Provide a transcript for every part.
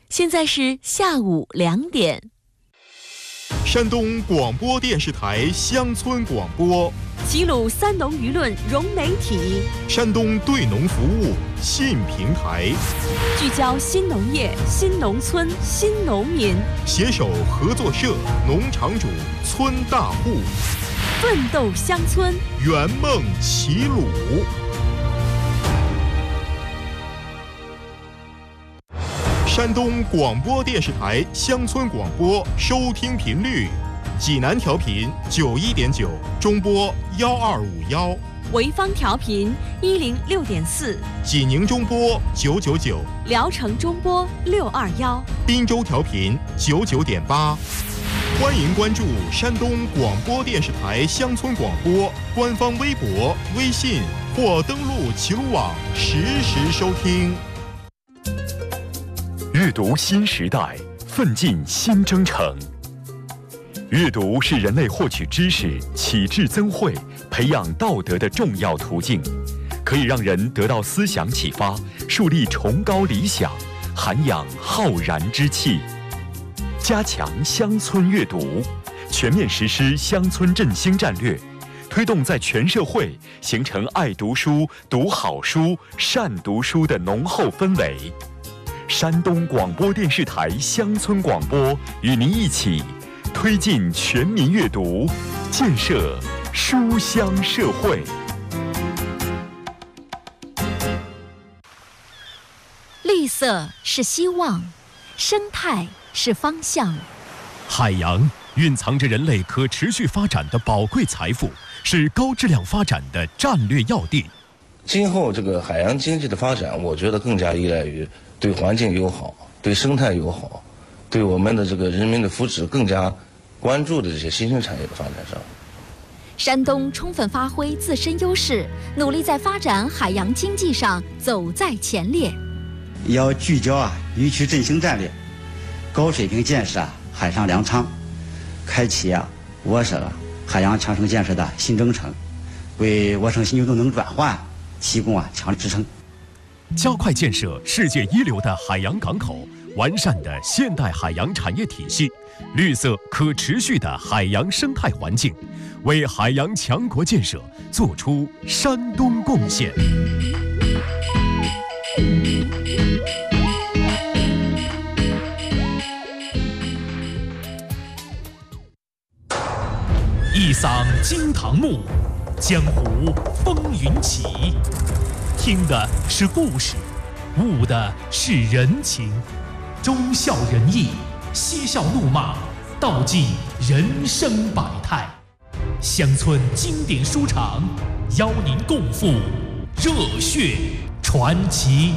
现在是下午2点。 山东广播电视台乡村广播， 齐鲁三农舆论融媒体， 山东对农服务新平台， 聚焦新农业、新农村、新农民， 携手合作社、农场主、村大户， 奋斗乡村， 圆梦齐鲁。山东广播电视台乡村广播收听频率：济南调频91.9，中波1251； 潍坊调频106.4， 济宁中波999， 聊城中波621， 滨州调频99.8。欢迎关注山东广播电视台乡村广播官方微博、微信或登录齐鲁网实时收听。 阅读新时代，奋进新征程。阅读是人类获取知识、启智增慧、培养道德的重要途径，可以让人得到思想启发，树立崇高理想，涵养浩然之气。加强乡村阅读，全面实施乡村振兴战略，推动在全社会形成爱读书、读好书、善读书的浓厚氛围。山东广播电视台乡村广播与您一起推进全民阅读，建设书香社会。 绿色是希望，生态是方向。 海洋蕴藏着人类可持续发展的宝贵财富，是高质量发展的战略要地。 今后这个海洋经济的发展，我觉得更加依赖于对环境友好、对生态友好、对我们的这个人民的福祉更加关注的这些新兴产业的发展上。 山东充分发挥自身优势，努力在发展海洋经济上走在前列。 要聚焦渔区振兴战略，高水平建设海上粮仓，开启我省海洋强省建设的新征程，为我省新旧动能转换提供强力支撑。 加快建设世界一流的海洋港口，完善的现代海洋产业体系，绿色可持续的海洋生态环境，为海洋强国建设做出山东贡献。一嗓惊堂木，江湖风云起。听的是故事，悟的是人情，忠孝仁义，嬉笑怒骂，道尽人生百态。乡村经典书场邀您共赴热血传奇。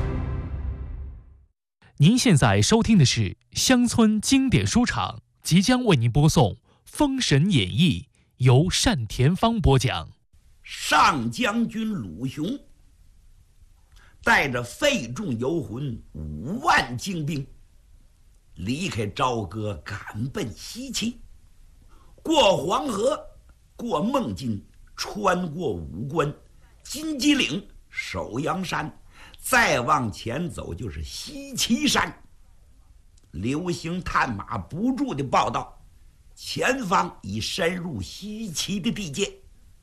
您现在收听的是乡村经典书场，即将为您播送《封神演义》，由单田芳播讲。 上将军鲁雄带着费仲游魂5万精兵，离开朝歌，赶奔西岐，过黄河，过孟津，穿过武关、金鸡岭、首阳山，再往前走就是西岐山。流星探马不住地报道，前方已深入西岐的地界。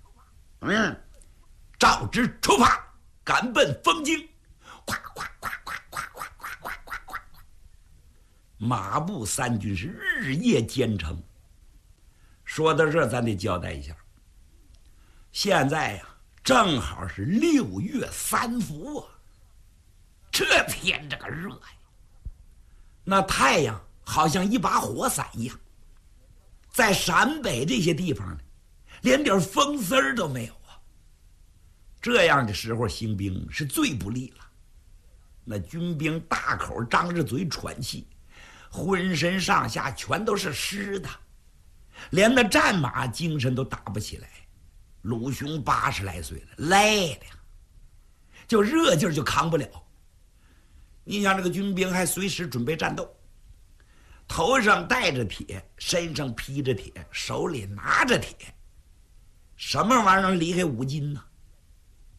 召之出发，赶奔封京。呱呱呱呱呱呱呱呱呱呱！马步三军是日夜兼程。说到这，咱得交代一下，现在正好是6月3伏啊，这天这个热呀，那太阳好像一把火伞一样，在陕北这些地方呢，连点风丝儿都没有啊。这样的时候行兵是最不利了。那军兵大口张着嘴喘气，浑身上下全都是湿的，连那战马精神都打不起来。鲁雄80来岁了，累的呀，就热劲儿就扛不了。你想这个军兵还随时准备战斗，头上戴着铁，身上披着铁，手里拿着铁，什么玩意儿能离开5斤呢？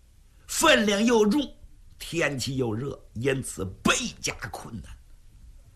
分量又重，天气又热，因此倍加困难。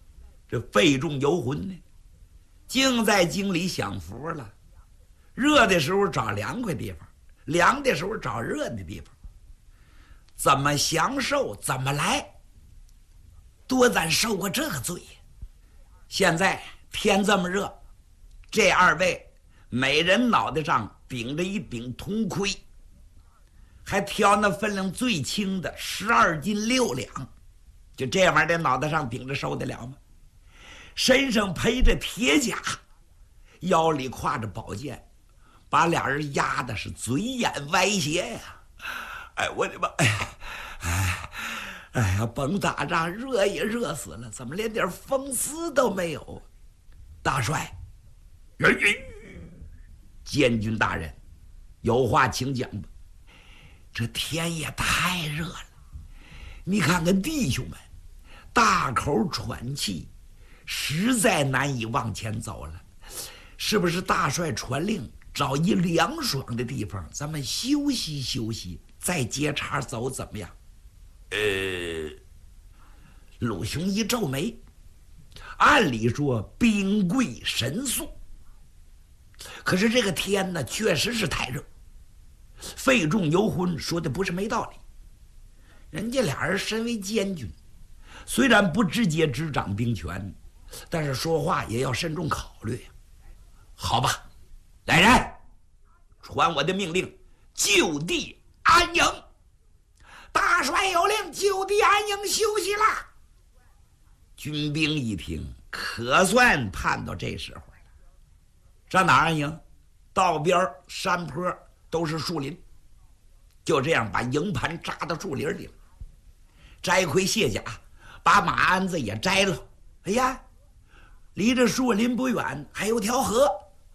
这肺中游魂呢，竟在井里享福了。热的时候找凉快地方，凉的时候找热的地方，怎么享受怎么来。多咱受过这个罪呀！现在天这么热，这2位每人脑袋上顶着一顶铜盔，还挑那分量最轻的12斤6两，就这玩意儿在脑袋上顶着受得了吗？身上披着铁甲，腰里挎着宝剑，把俩人压的是嘴眼歪斜呀！哎，我的妈！哎呀，甭打仗，热也热死了，怎么连点风丝都没有？大帅，监军大人，有话请讲吧。这天也太热了，你看看弟兄们，大口喘气，实在难以往前走了。是不是大帅传令，找一凉爽的地方，咱们休息休息，再接茬走，怎么样？鲁雄一皱眉，按理说兵贵神速，可是这个天呢，确实是太热。费仲游魂说的不是没道理，人家俩人身为监军，虽然不直接执掌兵权，但是说话也要慎重考虑。好吧，来人，传我的命令，就地安营。大帅有令，就地安营休息啦。军兵一听，可算盼到这时候了。上哪儿安营？道边山坡都是树林，就这样把营盘扎到树林里了。摘盔卸甲，把马鞍子也摘了。哎呀，离这树林不远还有条河，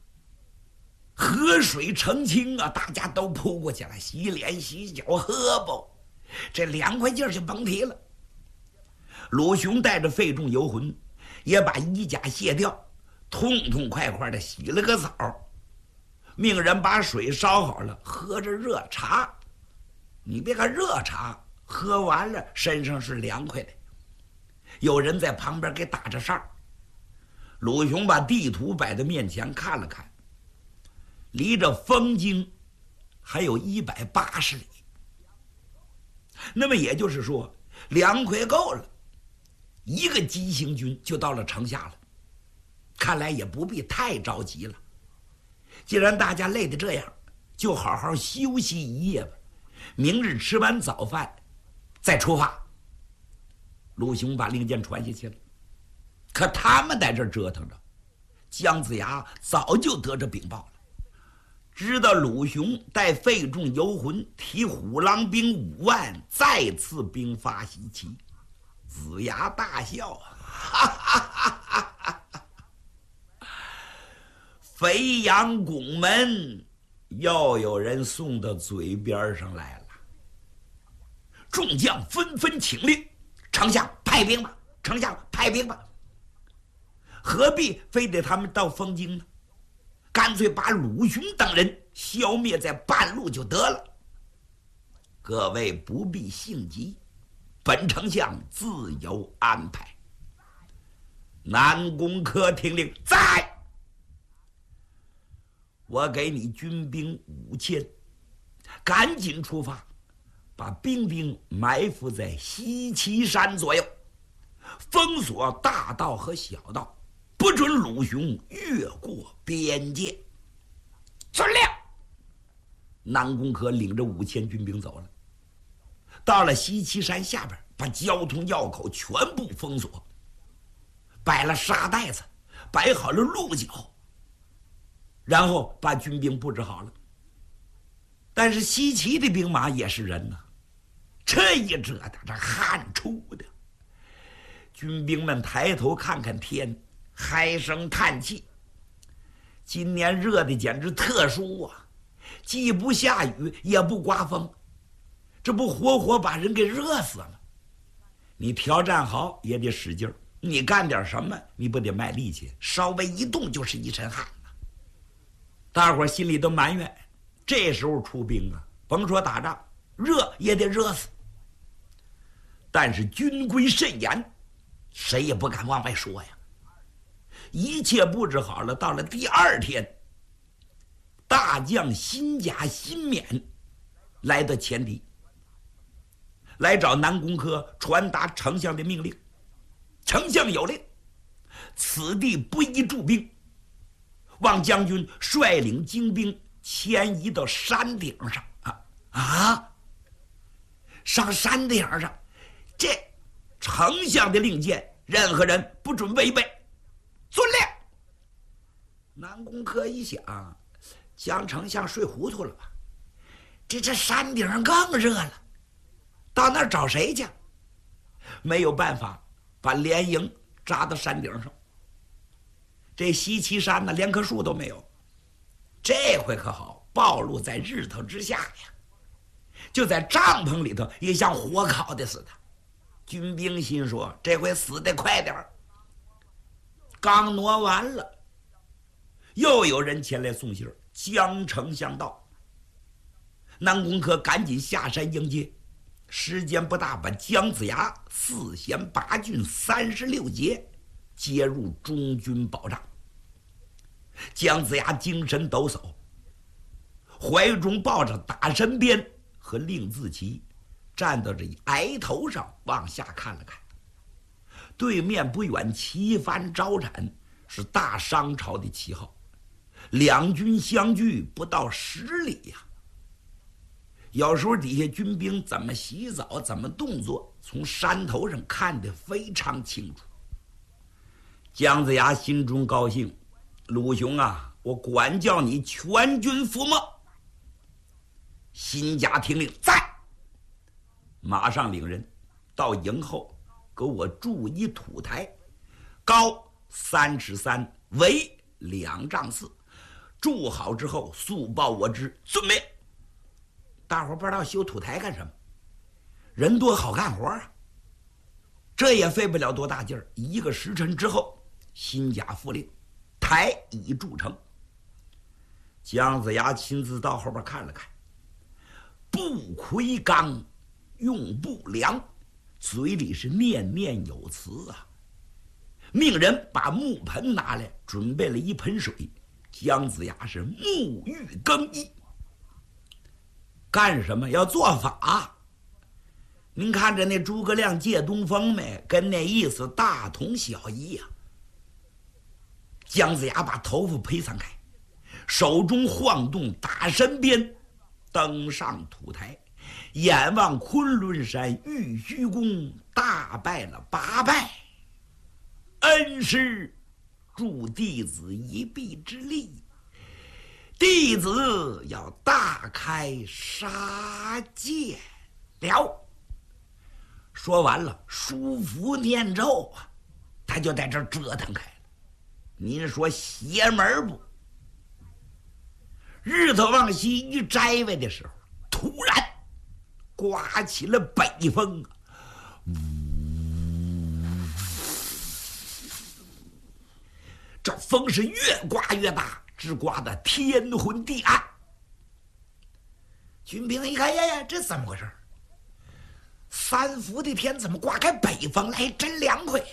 河水澄清啊，大家都扑过去了，洗脸洗脚喝吧，这凉快劲儿就甭提了。鲁雄带着费仲游魂，也把衣甲卸掉，痛痛快快的洗了个澡，命人把水烧好了，喝着热茶。你别看热茶喝完了身上是凉快的，有人在旁边给打着哨。鲁雄把地图摆在面前看了看，离着丰京还有180里，那么也就是说凉快够了，一个急行军就到了城下了。看来也不必太着急了，既然大家累得这样，就好好休息一夜吧，明日吃完早饭再出发。鲁雄把令箭传下去了，可他们在这折腾着，姜子牙早就得着禀报了，知道鲁雄带费仲游魂提虎狼兵5万，再次兵发西岐。子牙大笑，哈哈哈哈哈哈！肥羊拱门又有人送到嘴边上来了。众将纷纷请令，丞相派兵吧，丞相派兵吧。何必非得他们到丰京呢？干脆把鲁雄等人消灭在半路就得了。各位不必性急，本丞相自有安排。南宫科听令，在。我给你军兵5000，赶紧出发，把兵埋伏在西岐山左右，封锁大道和小道，不准鲁雄越过边界。遵令。南宫科领着5000军兵走了，到了西岐山下边，把交通要口全部封锁，摆了沙袋子，摆好了鹿角，然后把军兵布置好了。但是西岐的兵马也是人呐，这一折腾，这汗出的。军兵们抬头看看天，唉声叹气。今年热的简直特殊啊，既不下雨也不刮风，这不活活把人给热死了。你调战好也得使劲儿，你干点什么你不得卖力气，稍微一动就是一身汗呐。大伙心里都埋怨，这时候出兵啊，甭说打仗，热也得热死。但是军规甚严，谁也不敢往外说呀。 一切布置好了，到了第2天，大将辛甲、辛勉来到前敌，来找南宫轲传达丞相的命令。丞相有令，此地不宜驻兵，望将军率领精兵迁移到山顶上。上山顶上，这丞相的令箭，任何人不准违背。遵令。南宫轲一想，江丞相睡糊涂了吧？这山顶上更热了，到那儿找谁去？没有办法，把连营扎到山顶上。这西岐山呢，连棵树都没有。这回可好，暴露在日头之下呀，就在帐篷里头，也像火烤的似的。军兵心说，这回死得快点儿。刚挪完了，又有人前来送信儿，江丞相到。南宫轲赶紧下山迎接，时间不大，把姜子牙4贤8郡36节接入中军保障。姜子牙精神抖擞，怀中抱着打神鞭和令字旗，站到这崖头上往下看了看。对面不远旗帆招展，是大商朝的旗号，两军相距不到10里呀。有时候底下军兵怎么洗澡，怎么动作，从山头上看得非常清楚。姜子牙心中高兴，鲁雄啊，我管教你全军覆没。辛甲听令，在，马上领人到营后给我筑一土台，高3尺3，围2丈4。筑好之后，速报我知。遵命。大伙不知道修土台干什么，人多好干活啊。这也费不了多大劲儿，1个时辰之后，辛甲复令，台已筑成。姜子牙亲自到后边看了看，不魁罡，用不良，嘴里是念念有词啊。命人把木盆拿来，准备了一盆水。姜子牙是沐浴更衣。干什么？要做法。您看着那诸葛亮借东风没？跟那意思大同小异呀。姜子牙把头发披散开，手中晃动打神鞭，登上土台，眼望昆仑山玉虚宫，大拜了8拜。恩师助弟子一臂之力，弟子要大开杀戒了。说完了，书符念咒啊，他就在这儿折腾开了。您说邪门不？日头往西一摘外的时候，突然刮起了北风，这风是越刮越大，直刮得天昏地暗。军兵一看，呀，这怎么回事？3伏的天怎么刮开北风来？真凉快。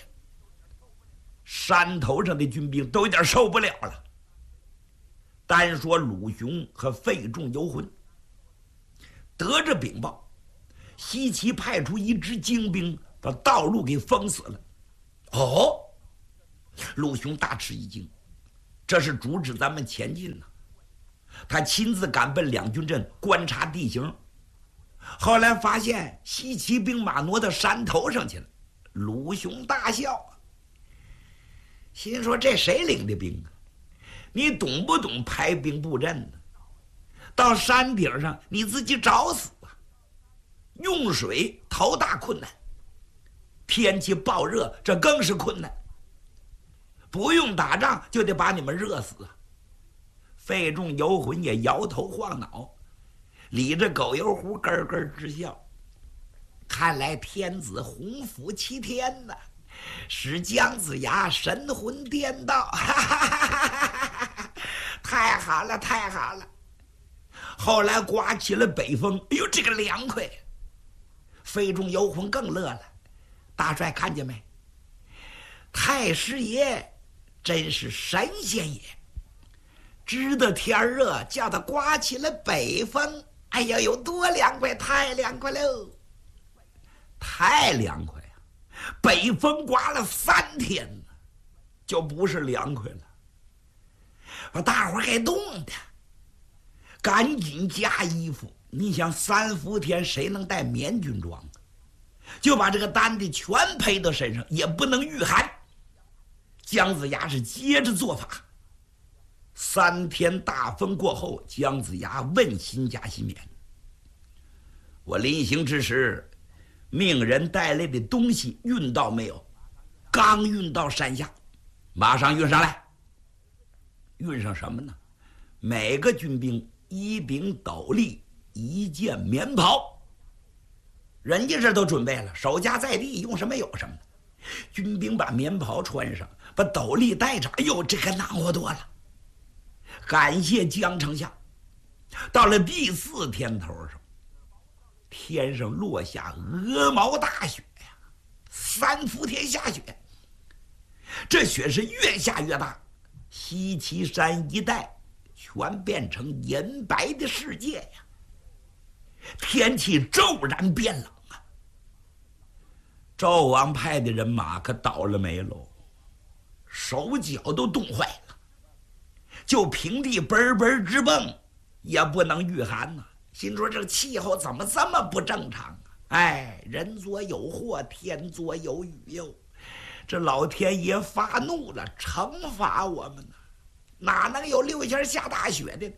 山头上的军兵都有点受不了了。单说鲁雄和费仲游魂，得着禀报，西岐派出一支精兵把道路给封死了。哦，鲁雄大吃一惊，这是阻止咱们前进呢。他亲自赶奔两军阵观察地形，后来发现西岐兵马挪到山头上去了。鲁雄大笑，心说这谁领的兵啊？你懂不懂排兵布阵呢？到山顶上你自己找死啊！用水头大困难，天气暴热这更是困难。不用打仗就得把你们热死啊！费仲游魂也摇头晃脑，理着狗油壶咯咯直笑。看来天子洪福齐天呐，使姜子牙神魂颠倒，太好了，太好了！后来刮起了北风，哎呦，这个凉快！费仲游魂更乐了。大帅看见没？太师爷真是神仙也。知道天热，叫他刮起了北风，哎呀，有多凉快，太凉快喽！太凉快呀！北风刮了3天了，就不是凉快了。把大伙儿给冻的，赶紧加衣服。你想3伏天谁能带棉军装啊？就把这个单的全背到身上，也不能御寒。姜子牙是接着做法。3天大风过后，姜子牙问辛甲辛勉：“我临行之时，命人带来的东西运到没有？”刚运到山下，马上运上来。运上什么呢？每个军兵1柄斗笠，1件棉袍。人家这都准备了，守家在地，用什么有什么。军兵把棉袍穿上，把斗笠戴上，哎呦，这个暖和多了。感谢姜丞相。到了第4天头上，天上落下鹅毛大雪呀，3伏天下雪。这雪是越下越大，西岐山一带全变成银白的世界呀，天气骤然变冷啊。纣王派的人马可倒了霉喽，手脚都冻坏了，就平地嘣嘣直蹦，也不能御寒呐。心说这气候怎么这么不正常啊？哎，人作有祸，天作有雨哟。这老天爷发怒了，惩罚我们呢，哪能有6天下大雪的呢？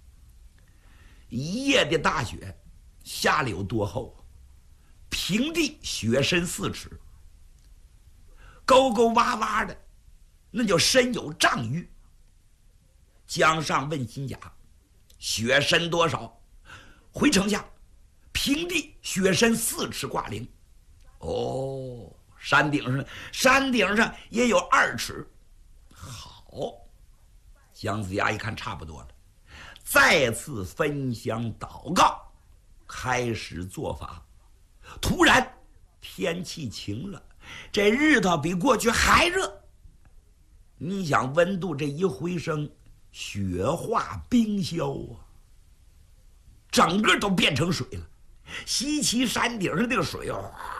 一夜的大雪下了有多厚？平地雪深4尺，沟沟洼洼的，那就深有丈余。姜尚问辛甲：“雪深多少？”回丞相，平地雪深4尺挂零。哦，山顶上也有2尺。好，姜子牙一看差不多了，再次分香祷告，开始做法。突然天气晴了，这日头比过去还热。你想温度这一回升，雪化冰消啊，整个都变成水了。西岐山顶上那个水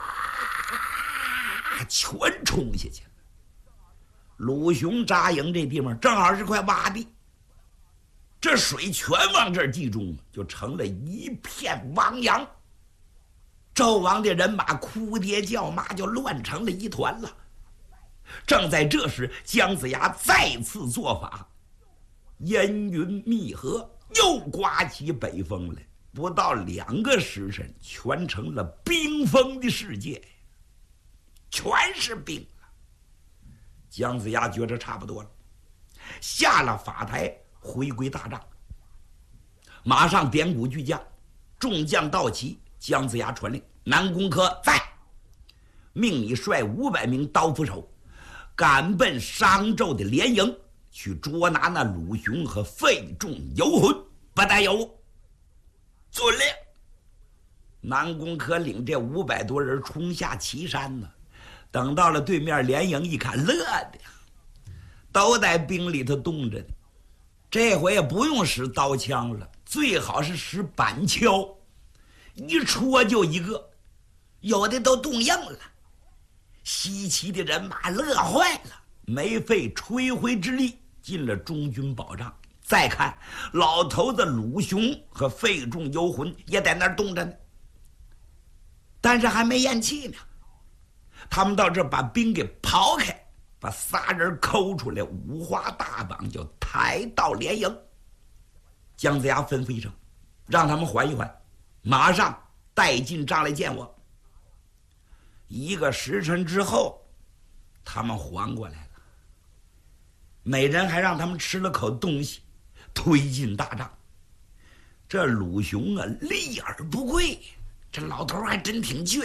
全冲下去了。鲁雄扎营这地方正好是块洼地，这水全往这儿集中，就成了一片汪洋。纣王的人马哭爹叫骂，就乱成了一团了。正在这时，姜子牙再次做法，烟云密合，又刮起北风来。不到2个时辰，全成了冰封的世界，全是冰了。姜子牙觉着差不多了，下了法台，回归大帐，马上点鼓巨将，众将到齐。姜子牙传令：南宫轲在，命你率500名刀斧手，赶奔商纣的联营，去捉拿那鲁雄和费仲游魂，不但有误。遵令。南宫轲领这500多人冲下岐山呢，等到了对面联营一看，乐的都在冰里头冻着呢。这回也不用使刀枪了，最好是使板锹，一戳就一个，有的都冻硬了。西岐的人马乐坏了，没费吹灰之力进了中军保障。再看老头子鲁雄和费仲游魂也在那儿冻着呢，但是还没咽气呢。他们到这儿把冰给刨开，把仨人抠出来，五花大绑就抬到联营。姜子牙吩咐一声，让他们缓一缓，马上带进帐来见我。1个时辰之后，他们缓过来了，每人还让他们吃了口东西，推进大帐。这鲁雄啊，立而不跪，这老头还真挺倔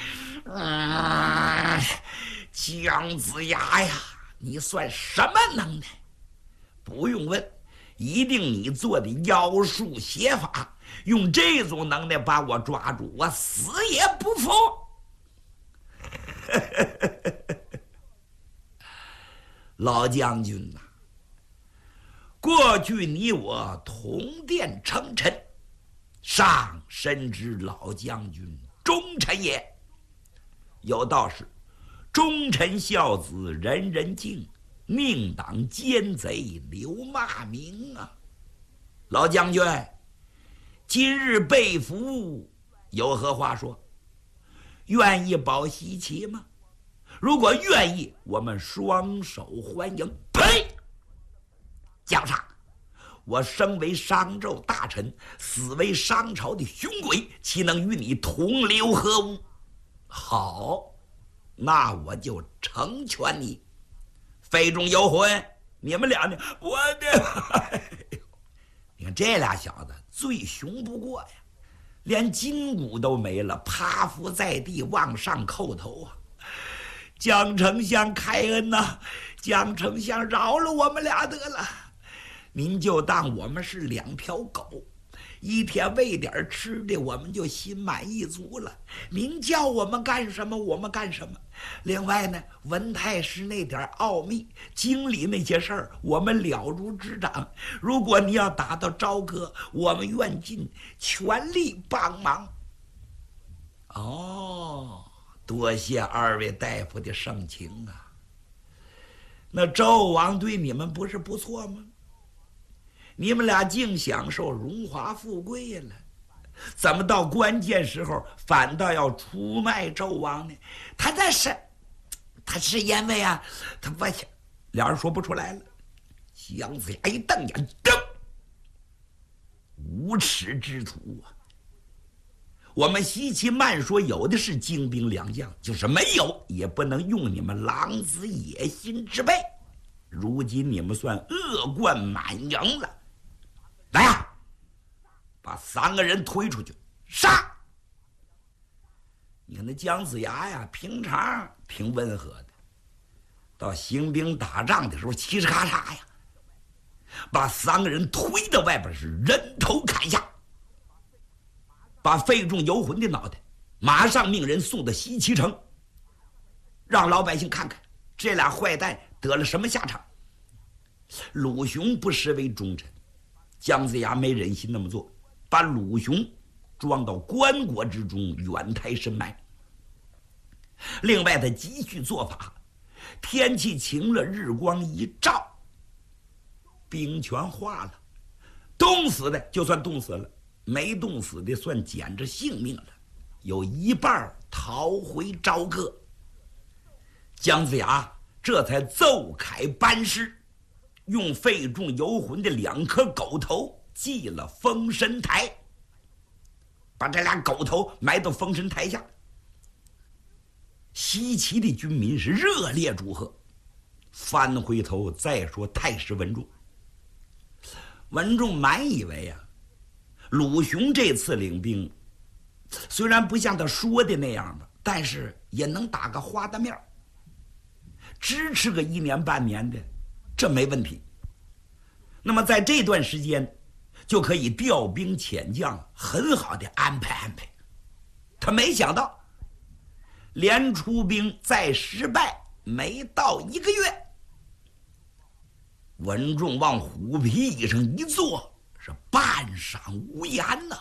呢。姜子牙呀，你算什么能耐？不用问，一定你做的妖术邪法，用这种能耐把我抓住，我死也不服。 老将军呐，过去你我同殿称臣，上深知老将军忠臣也。有道是，忠臣孝子人人敬，宁挡奸贼留骂名啊。老将军，今日被俘，有何话说？愿意保西岐吗？如果愿意，我们双手欢迎。呸！姜尚，我生为商纣大臣，死为商朝的凶鬼，岂能与你同流合污？好，那我就成全你。肺中有魂，你们俩呢？我的，你看这俩小子最凶不过呀，连筋骨都没了，趴伏在地往上叩头啊！姜丞相开恩呐，姜丞相饶了我们俩得了，您就当我们是两条狗，一天喂点吃的，我们就心满意足了。您叫我们干什么，我们干什么。另外呢，文太师那点奥秘，经理那些事儿，我们了如指掌。如果你要打到朝歌，我们愿尽全力帮忙。哦，多谢二位大夫的盛情啊。那纣王对你们不是不错吗？你们俩净享受荣华富贵了，怎么到关键时候反倒要出卖纣王呢？他是因为啊，他不，俩人说不出来了。姜子牙一瞪眼，瞪，无耻之徒啊！我们西岐慢说有的是精兵良将，就是没有也不能用你们狼子野心之辈。如今你们算恶贯满盈了。来呀，把3个人推出去杀！你看那姜子牙呀，平常挺温和的，到行兵打仗的时候嘁哧咔嚓呀，把3个人推到外边是人头砍下，把肺中游魂的脑袋马上命人送到西岐城，让老百姓看看这俩坏蛋得了什么下场。鲁雄不失为忠臣，姜子牙没忍心那么做，把鲁雄装到棺椁之中，远台深埋。另外他继续做法，天气晴了，日光一照，冰全化了，冻死的就算冻死了，没冻死的算捡着性命了，有一半逃回朝歌。姜子牙这才奏凯班师，用肺中游魂的2颗狗头祭了封神台，把这俩狗头埋到封神台下。西岐的军民是热烈祝贺。翻回头再说太师文仲，文仲满以为啊，鲁雄这次领兵虽然不像他说的那样吧，但是也能打个花的面，支持个1年半年的，这没问题。那么在这段时间就可以调兵遣将，很好的安排安排。他没想到连出兵再失败，没到1个月，文仲往虎皮椅上一坐，是半晌无言呐。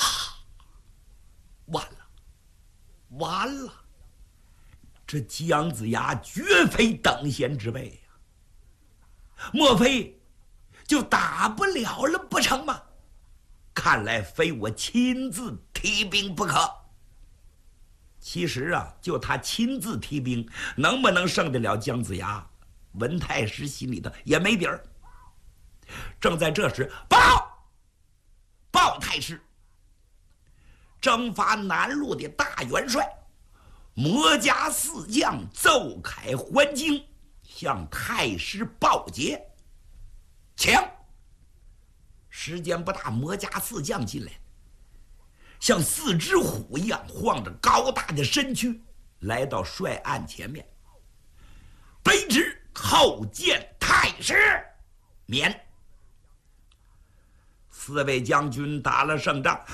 完了，这姜子牙绝非等闲之辈呀，莫非就打不了了不成吗？看来非我亲自提兵不可。其实啊，就他亲自提兵，能不能胜得了姜子牙，文太师心里头也没底儿。正在这时，报太师，征伐南路的大元帅魔家4将奏凯还京，向太师报捷。请！时间不大，魔家4将进来，像4只虎一样晃着高大的身躯，来到帅案前面。卑职叩见太师，免。4位将军打了胜仗，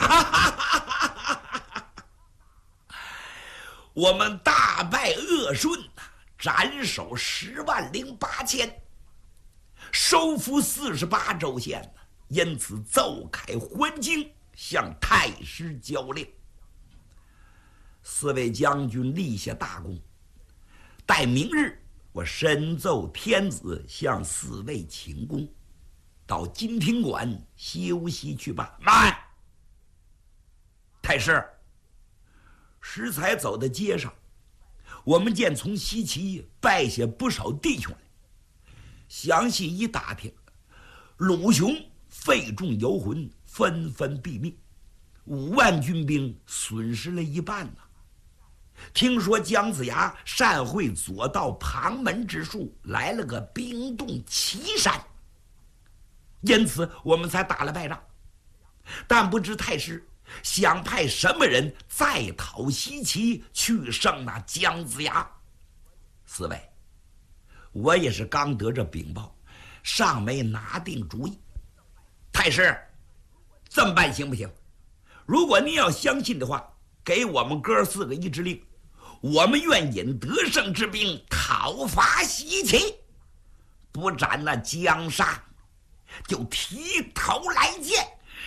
我们大败鄂顺， 斩首108000，收复48州县呢，因此奏开还京，向太师交令。4位将军立下大功，待明日我深奏天子，向4位请功，到金庭馆休息去吧。慢！太师，适才走到街上，我们见从西岐败下不少弟兄来。详细一打听，鲁雄废众游魂，纷纷毙命，5万军兵损失了一半呢。听说姜子牙擅会左道旁门之术，来了个冰冻岐山，因此我们才打了败仗。但不知太师想派什么人再讨西岐，去胜那姜子牙。4位，我也是刚得这禀报，尚没拿定主意。太师，这么办行不行？如果您要相信的话，给我们哥4个一支令，我们愿引得胜之兵讨伐西岐，不斩那江杀，就提头来见。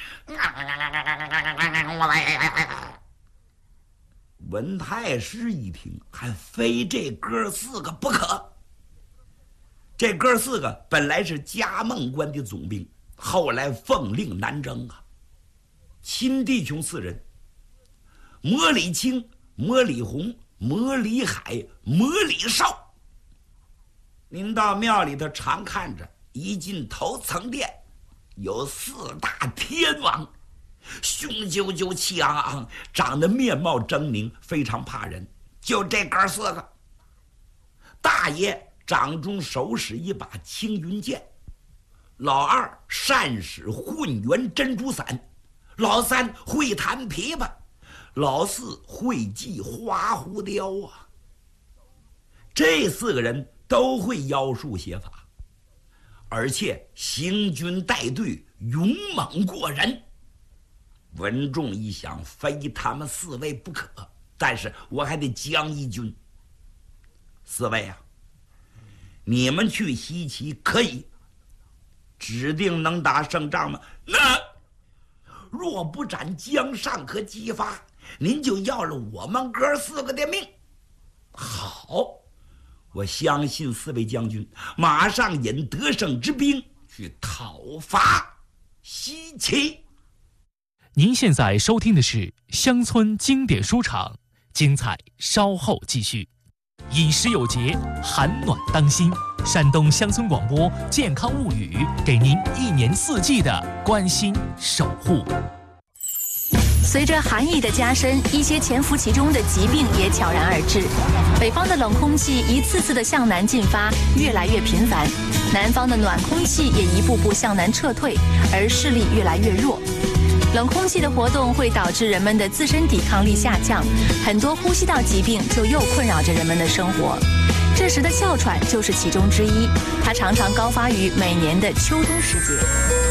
文太师一听，还非这哥4个不可。这哥4个本来是嘉梦关的总兵，后来奉令南征啊。亲弟兄4人：魔里青、魔里红、魔里海、魔里少。您到庙里头常看着，一进头层殿，有4大天王，雄赳赳气昂昂，长得面貌狰狞，非常怕人。就这哥4个，大爷掌中手使一把青云剑，老2善使混元珍珠伞，老3会弹琵琶，老4会系花狐雕啊。这4个人都会妖术写法，而且行军带队，勇猛过人。文仲一想，非他们4位不可，但是我还得将一军。4位啊，你们去西岐可以，指定能打胜仗吗？那若不斩姜尚和姬发，您就要了我们哥4个的命。好，我相信4位将军马上引得胜之兵去讨伐西岐。 您现在收听的是乡村经典书场，精彩稍后继续。饮食有节，寒暖当心。山东乡村广播健康物语，给您1年4季的关心守护。 随着寒意的加深，一些潜伏其中的疾病也悄然而至。北方的冷空气一次次的向南进发，越来越频繁；南方的暖空气也一步步向南撤退，而势力越来越弱。冷空气的活动会导致人们的自身抵抗力下降，很多呼吸道疾病就又困扰着人们的生活。这时的哮喘就是其中之一，它常常高发于每年的秋冬时节。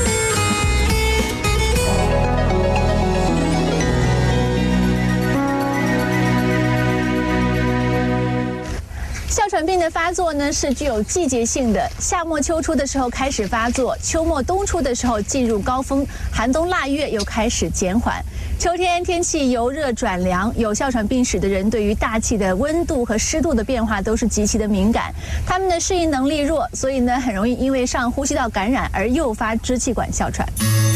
哮喘病的发作呢是具有季节性的，夏末秋初的时候开始发作，秋末冬初的时候进入高峰，寒冬腊月又开始减缓。秋天天气由热转凉，有哮喘病史的人对于大气的温度和湿度的变化都是极其的敏感，他们的适应能力弱，所以呢很容易因为上呼吸道感染而诱发支气管哮喘。